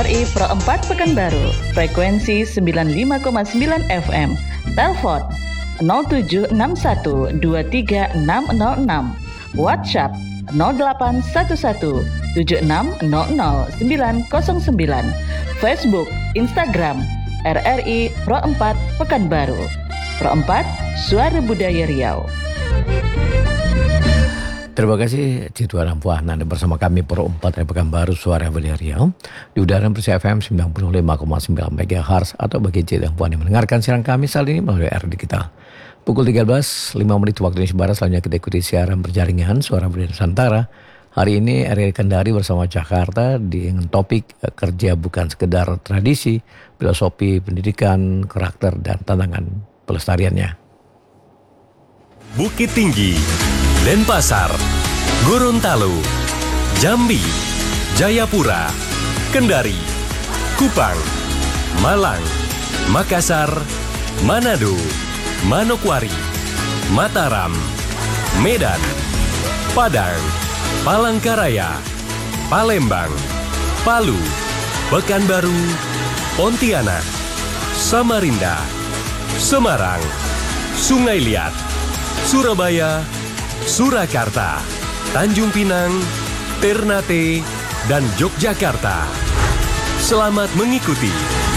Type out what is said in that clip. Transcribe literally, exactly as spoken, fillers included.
I Pro empat Pekanbaru, frekuensi sembilan puluh lima koma sembilan F M, telepon nol tujuh enam satu dua tiga enam nol enam, WhatsApp nol delapan satu satu tujuh enam nol nol sembilan nol sembilan, Facebook, Instagram R R I Pro empat Pekanbaru. Pro empat, Suara Budaya Riau. Terima kasih Citra Rampuan. Anda bersama kami Pro empat Pekanbaru Suara Budaya Riau di udara Persi F M sembilan puluh lima koma sembilan MHz atau bagi Citra Rampuan yang mendengarkan siaran kami saat ini melalui R Digital. Pukul tiga belas lima menit waktu Indonesia Barat. Selanjutnya kita ikuti siaran berjaringan Suara Budaya Nusantara. Hari ini R R I Kendari bersama Jakarta dengan topik kerja bukan sekedar tradisi, filosofi pendidikan, karakter dan tantangan pelestariannya. Bukit Tinggi, Denpasar, Gorontalo, Jambi, Jayapura, Kendari, Kupang, Malang, Makassar, Manado, Manokwari, Mataram, Medan, Padang, Palangkaraya, Palembang, Palu, Pekanbaru, Pontianak, Samarinda, Semarang, Sungai Liat, Surabaya, Surakarta, Tanjung Pinang, Ternate, dan Yogyakarta. Selamat mengikuti